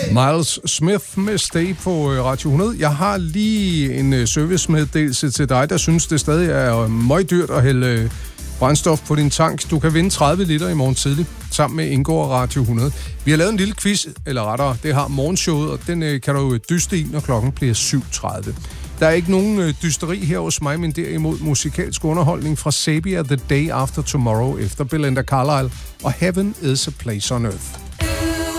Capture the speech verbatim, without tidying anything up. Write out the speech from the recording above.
Miles Smith med Stay på Radio hundrede. Jeg har lige en servicemeddelelse til dig, der synes, det stadig er møgdyrt at hælde brændstof på din tank. Du kan vinde tredive liter i morgen tidlig, sammen med Indgår og Radio hundrede. Vi har lavet en lille quiz, eller rettere, det har morgenshowet, og den kan du dyste i, når klokken bliver syv tredive. Der er ikke nogen dysteri her hos mig, men derimod musikalsk underholdning fra Sabia, The Day After Tomorrow, efter Belinda Carlisle og Heaven is a Place on Earth.